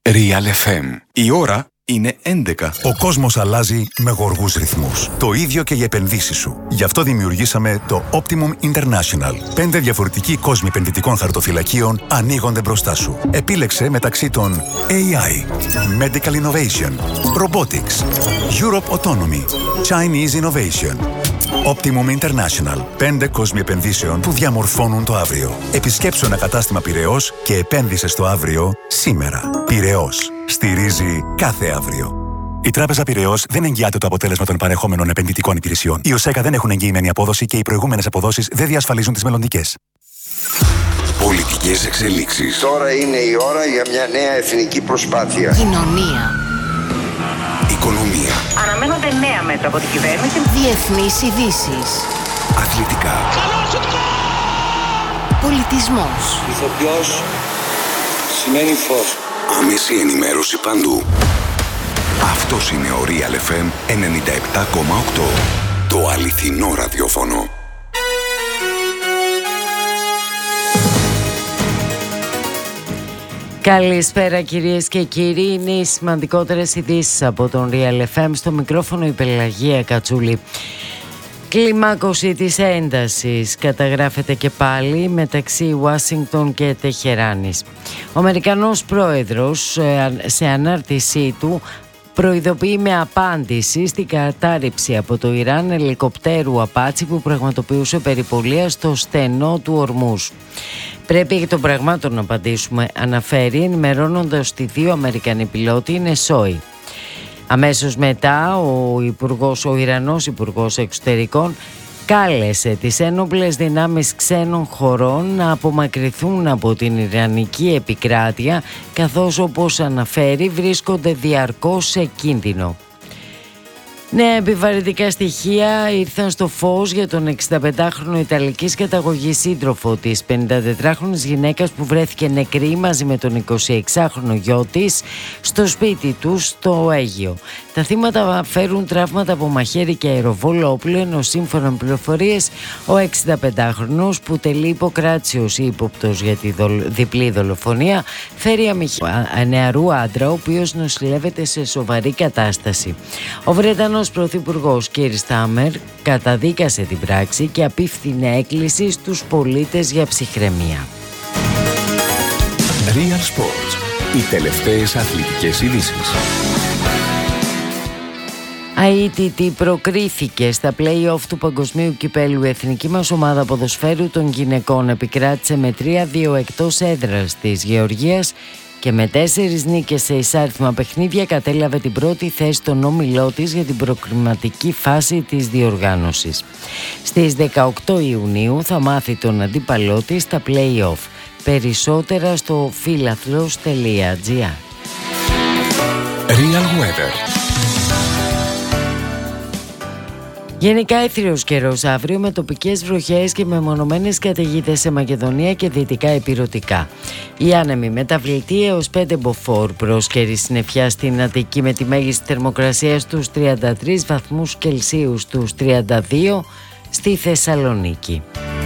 Real FM. Η ώρα είναι 11. Ο κόσμος αλλάζει με γοργούς ρυθμούς. Το ίδιο και οι επενδύσεις σου. Γι' αυτό δημιουργήσαμε το Optimum International. 5 διαφορετικοί κόσμοι επενδυτικών χαρτοφυλακίων ανοίγονται μπροστά σου. Επίλεξε μεταξύ των AI, Medical Innovation, Robotics, Europe Autonomy, Chinese Innovation. Optimum International. 5 κόσμοι επενδύσεων που διαμορφώνουν το αύριο. Επισκέψου ένα κατάστημα Πειραιώς και επένδυσε στο αύριο σήμερα. Πειραιώς. Στηρίζει κάθε αύριο. Η Τράπεζα Πειραιώς δεν εγγυάται το αποτέλεσμα των παρεχόμενων επενδυτικών υπηρεσιών. Οι ΟΣΕΚΑ δεν έχουν εγγυημένη απόδοση και οι προηγούμενες αποδόσεις δεν διασφαλίζουν τις μελλοντικές. Πολιτικές εξελίξεις. Τώρα είναι η ώρα για μια νέα εθνική προσπάθεια. Κοινωνία. Οικονομία. Αναμένονται νέα μέτρα από την κυβέρνηση. Διεθνείς ειδήσεις. Αθλητικά. Πολιτισμός. Ηθοποιός σημαίνει φως. Άμεση ενημέρωση παντού. Αυτός είναι ο Real FM 97,8. Το αληθινό ραδιόφωνο. Καλησπέρα κυρίες και κύριοι, είναι οι σημαντικότερες ειδήσεις από τον Real FM. Στο μικρόφωνο η Πελαγία Κατσούλη. Κλιμάκωση της έντασης καταγράφεται και πάλι μεταξύ Ουάσιγκτον και Τεχεράνης. Ο Αμερικανός πρόεδρος σε ανάρτησή του προειδοποιεί με απάντηση στην κατάρριψη από το Ιράν ελικοπτέρου Απάτσι που πραγματοποιούσε περιπολία στο στενό του Ορμούς. Πρέπει εκ των πραγμάτων να απαντήσουμε, αναφέρει, ενημερώνοντας ότι 2 Αμερικανοί πιλότοι είναι σόοι. Αμέσως μετά ο Ιρανός Υπουργός Εξωτερικών κάλεσε τις ένοπλες δυνάμεις ξένων χωρών να απομακρυνθούν από την Ιρανική επικράτεια, καθώς όπως αναφέρει βρίσκονται διαρκώς σε κίνδυνο. Νέα επιβαρυντικά στοιχεία ήρθαν στο φως για τον 65χρονο Ιταλικής καταγωγής σύντροφο της 54χρονης γυναίκας που βρέθηκε νεκρή μαζί με τον 26χρονο γιο της στο σπίτι του στο Αίγυο. Τα θύματα φέρουν τραύματα από μαχαίρι και αεροβόλο όπλο, ενώ σύμφωνα με πληροφορίες ο 65χρονος που τελεί υποκράτησιος ή ύποπτος για τη διπλή δολοφονία φέρει νεαρού άντρα ο οποίος νοσηλεύεται σε σοβαρή κατάσταση. Ο Βρετανός Πρωθυπουργός Κίρ Στάμερ καταδίκασε την πράξη και απίφθινε έκκληση στους πολίτες για ψυχραιμία. Real Sports. Οι τελευταίες αθλητικές ειδήσεις. ΑΕΤΤ προκρίθηκε στα play-off του Παγκοσμίου Κυπέλλου. Η εθνική μας ομάδα ποδοσφαίρου των γυναικών επικράτησε με 3-2 εκτός έδρας της Γεωργίας και με 4 νίκες σε εισάριθμα παιχνίδια κατέλαβε την πρώτη θέση στον όμιλό της για την προκριματική φάση της διοργάνωσης. Στις 18 Ιουνίου θα μάθει τον αντίπαλό της στα play-off. Περισσότερα στο philathlos.gr. Real Weather. Γενικά έθριος καιρός αύριο με τοπικές βροχές και μεμονωμένες καταιγίδες σε Μακεδονία και δυτικά ηπειρωτικά. Η άνεμη μεταβλητή έως 5 μποφόρ, πρόσκαιρη συννεφιά στην Αττική με τη μέγιστη θερμοκρασία στους 33 βαθμούς Κελσίου, στους 32 στη Θεσσαλονίκη.